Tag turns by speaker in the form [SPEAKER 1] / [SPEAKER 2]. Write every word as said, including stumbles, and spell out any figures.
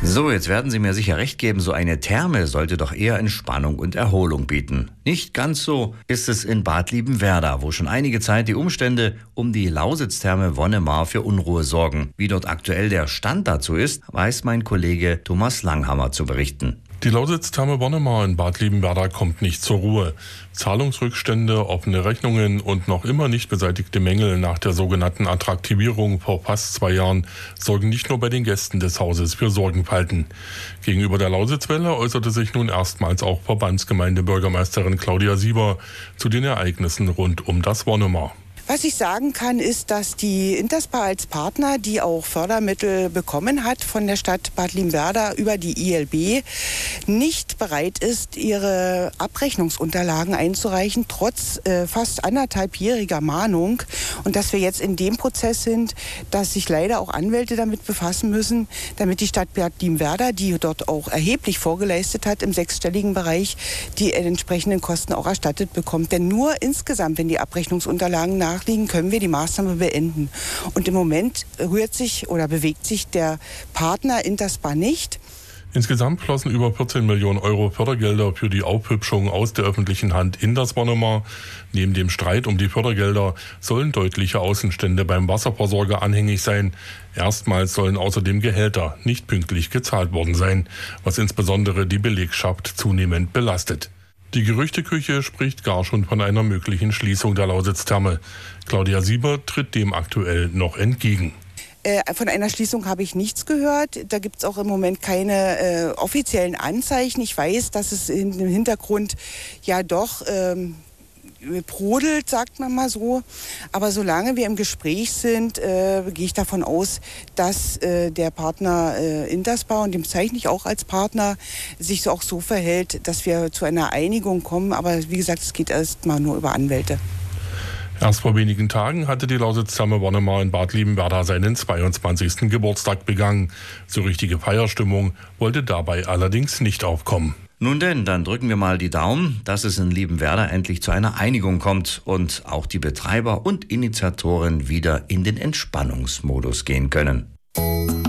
[SPEAKER 1] So, jetzt werden Sie mir sicher recht geben, so eine Therme sollte doch eher Entspannung und Erholung bieten. Nicht ganz so ist es in Bad Liebenwerda, wo schon einige Zeit die Umstände um die Lausitztherme Wonnemar für Unruhe sorgen. Wie dort aktuell der Stand dazu ist, weiß mein Kollege Thomas Langhammer zu berichten.
[SPEAKER 2] Die Lausitztherme Wonnemar in Bad Liebenwerda kommt nicht zur Ruhe. Zahlungsrückstände, offene Rechnungen und noch immer nicht beseitigte Mängel nach der sogenannten Attraktivierung vor fast zwei Jahren sorgen nicht nur bei den Gästen des Hauses für Sorgenfalten. Gegenüber der Lausitzwelle äußerte sich nun erstmals auch Verbandsgemeindebürgermeisterin Claudia Sieber zu den Ereignissen rund um das Wonnemar.
[SPEAKER 3] Was ich sagen kann, ist, dass die Interspa als Partner, die auch Fördermittel bekommen hat von der Stadt Bad Liebenwerda über die I L B, nicht bereit ist, ihre Abrechnungsunterlagen einzureichen, trotz äh, fast anderthalbjähriger Mahnung. Und dass wir jetzt in dem Prozess sind, dass sich leider auch Anwälte damit befassen müssen, damit die Stadt Bad Liebenwerda, die dort auch erheblich vorgeleistet hat im sechsstelligen Bereich, die entsprechenden Kosten auch erstattet bekommt. Denn nur insgesamt, wenn die Abrechnungsunterlagen nach liegen, können wir die Maßnahme beenden. Und im Moment rührt sich oder bewegt sich der Partner Interspa nicht.
[SPEAKER 2] Insgesamt flossen über vierzehn Millionen Euro Fördergelder für die Aufhübschung aus der öffentlichen Hand in das Wonnemar. Neben dem Streit um die Fördergelder sollen deutliche Außenstände beim Wasserversorger anhängig sein. Erstmals sollen außerdem Gehälter nicht pünktlich gezahlt worden sein, was insbesondere die Belegschaft zunehmend belastet. Die Gerüchteküche spricht gar schon von einer möglichen Schließung der Lausitztherme. Claudia Sieber tritt dem aktuell noch entgegen.
[SPEAKER 3] Äh, von einer Schließung habe ich nichts gehört. Da gibt es auch im Moment keine äh, offiziellen Anzeichen. Ich weiß, dass es in, im Hintergrund ja doch ähm, brodelt, sagt man mal so. Aber solange wir im Gespräch sind, äh, gehe ich davon aus, dass äh, der Partner äh, Interspa, und dem bezeichne ich auch als Partner, sich so auch so verhält, dass wir zu einer Einigung kommen. Aber wie gesagt, es geht erst mal nur über Anwälte.
[SPEAKER 2] Erst vor wenigen Tagen hatte die Lausitztherme Wonnemar in Bad Liebenwerda seinen zweiundzwanzigsten Geburtstag begangen. So richtige Feierstimmung wollte dabei allerdings nicht aufkommen.
[SPEAKER 1] Nun denn, dann drücken wir mal die Daumen, dass es in Liebenwerda endlich zu einer Einigung kommt und auch die Betreiber und Initiatoren wieder in den Entspannungsmodus gehen können.